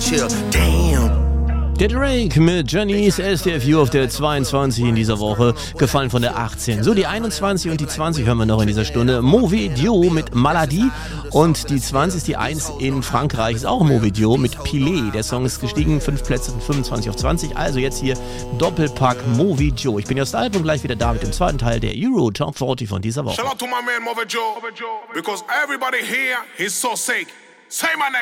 chill. Damn. Der Drake mit Janice SDFU auf der 22 in dieser Woche, gefallen von der 18. So, die 21 und die 20 hören wir noch in dieser Stunde. Mauvais Dio mit Maladie und die 20 ist die 1 in Frankreich, ist auch Mauvais Dio mit Pilet. Der Song ist gestiegen, 5 Plätze von 25 auf 20. Also jetzt hier Doppelpack Mauvais Dio. Ich bin Jost-Alp und gleich wieder da mit dem zweiten Teil der Euro Top 40 von dieser Woche. Shout out to my man Mauvais Dio, because everybody here is so sick. Say my name.